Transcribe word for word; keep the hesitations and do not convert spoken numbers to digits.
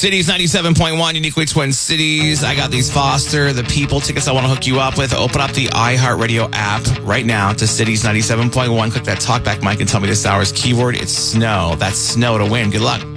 Cities ninety-seven point one, uniquely Twin Cities. I got these Foster, the People tickets I want to hook you up with. Open up the iHeartRadio app right now to Cities ninety-seven point one. Click that talkback mic and tell me this hour's keyword. It's snow. That's snow to win. Good luck.